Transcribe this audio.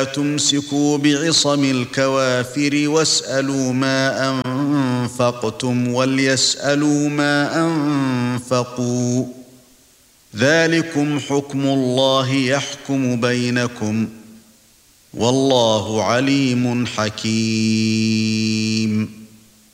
تمسكوا بعصم الكوافر واسألوا ما أنفقتم وليسألوا ما أنفقوا ذلكم حكم الله يحكم بينكم والله عليم حكيم